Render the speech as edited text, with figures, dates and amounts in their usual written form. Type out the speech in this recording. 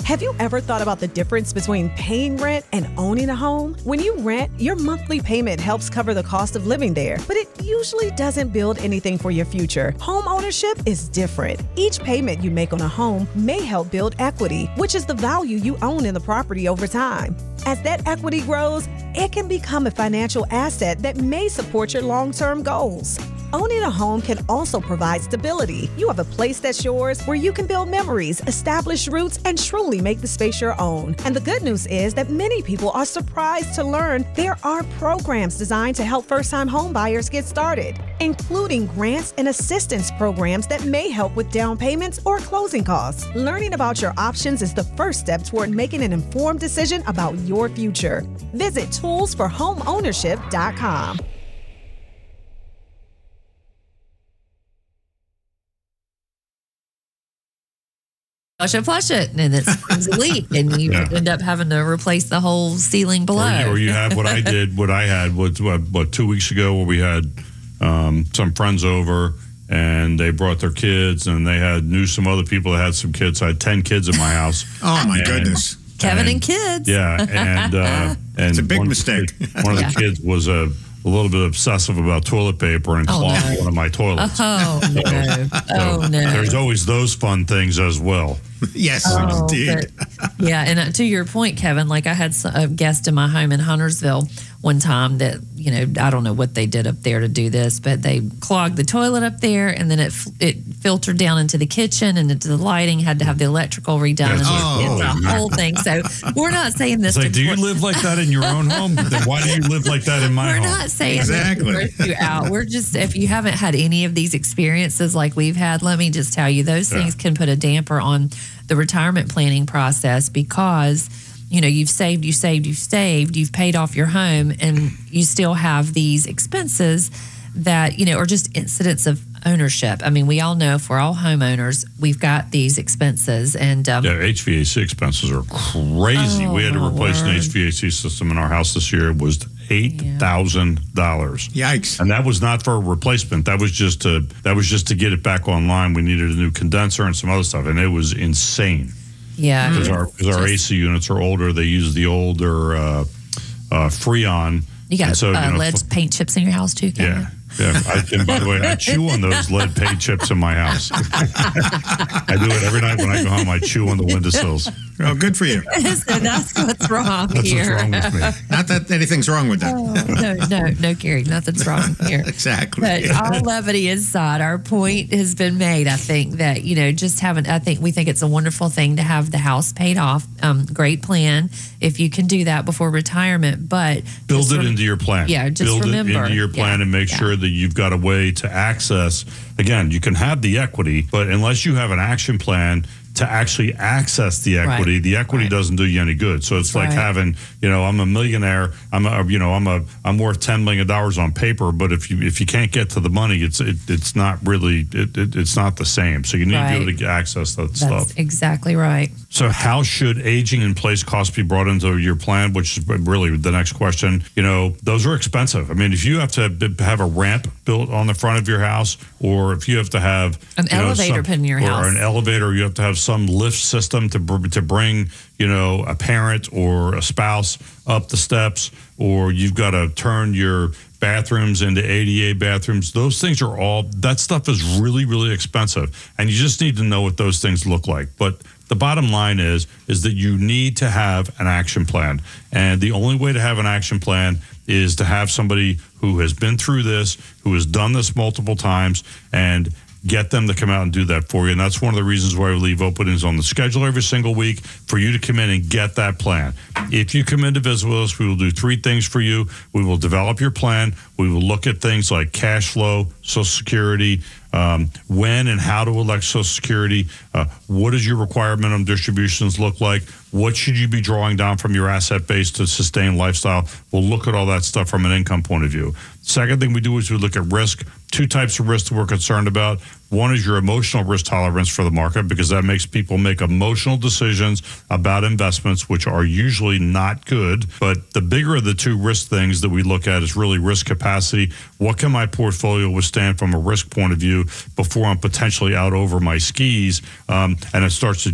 Have you ever thought about the difference between paying rent and owning a home? When you rent, your monthly payment helps cover the cost of living there, but it usually doesn't build anything for your future. Home ownership is different. Each payment you make on a home may help build equity, which is the value you own in the property over time. As that equity grows, it can become a financial asset that may support your long-term goals. Owning a home can also provide stability. You have a place that's yours where you can build memories, establish roots, and truly make the space your own. And the good news is that many people are surprised to learn there are programs designed to help first-time home buyers get started, including grants and assistance programs that may help with down payments or closing costs. Learning about your options is the first step toward making an informed decision about your future. Visit toolsforhomeownership.com. Flush it, and it springs a leak, and you end up having to replace the whole ceiling below. Or you have what I did. What I had was 2 weeks ago, where we had some friends over, and they brought their kids, and they knew some other people that had some kids. So I had 10 kids in my house. Oh my goodness, Kevin and kids. Yeah, and it's a big mistake. One of the kids was a little bit obsessive about toilet paper and clogged one of my toilets. Oh, no. No. There's always those fun things as well. Yes, indeed. Yeah, and to your point, Kevin, like I had a guest in my home in Huntersville one time that, I don't know what they did up there to do this, but they clogged the toilet up there, and then it filtered down into the kitchen and into the lighting, had to have the electrical redone. It's a whole thing. So we're not saying this. It's like, do you live like that in your own home? Then why do you live like that in my home? We're not saying exactly. You out. We're just, if you haven't had any of these experiences like we've had, let me just tell you, those things can put a damper on the retirement planning process, because you've saved, you've paid off your home, and you still have these expenses that, are just incidents of ownership. I mean, we all know, if we're all homeowners, we've got these expenses. And HVAC expenses are crazy. We had to replace an HVAC system in our house this year. It was $8,000. Yikes! And that was not for a replacement. That was just to get it back online. We needed a new condenser and some other stuff, and it was insane. Yeah, because our AC units are older. They use the older Freon. You got lead paint chips in your house too, Kevin? Yeah. And by the way, I chew on those lead paint chips in my house. I do it every night when I go home. I chew on the windowsills. Oh, good for you. So that's what's wrong here. That's what's wrong with me. Not that anything's wrong with that. No, Gary, nothing's wrong here. Exactly. But all levity aside, our point has been made. I think that, we think it's a wonderful thing to have the house paid off. Great plan if you can do that before retirement, but build it into your plan. Yeah, just build remember. It into your plan and make sure that you've got a way to access. Again, you can have the equity, but unless you have an action plan to actually access the equity, the equity doesn't do you any good. So it's like having, I'm a millionaire, I'm worth $10 million on paper, but if you can't get to the money, it's not really it's not the same. So you need to be able to access that stuff. That's exactly right. So how should aging in place costs be brought into your plan, which is really the next question. Those are expensive. I mean, if you have to have a ramp built on the front of your house, or if you have to have an elevator put in your house, or an elevator, you have to have some lift system to bring a parent or a spouse up the steps, or you've got to turn your bathrooms into ADA bathrooms. Those things that stuff is really, really expensive, and you just need to know what those things look like. But the bottom line is that you need to have an action plan, and the only way to have an action plan is to have somebody who has been through this, who has done this multiple times, and get them to come out and do that for you. And that's one of the reasons why we leave openings on the schedule every single week for you to come in and get that plan. If you come in to visit with us, we will do 3 things for you. We will develop your plan. We will look at things like cash flow, Social Security, when and how to elect Social Security, what does your required minimum distributions look like, what should you be drawing down from your asset base to sustain lifestyle. We'll look at all that stuff from an income point of view. Second thing we do is we look at risk. 2 types of risk that we're concerned about. One is your emotional risk tolerance for the market, because that makes people make emotional decisions about investments, which are usually not good. But the bigger of the 2 risk things that we look at is really risk capacity. What can my portfolio withstand from a risk point of view before I'm potentially out over my skis? And it starts to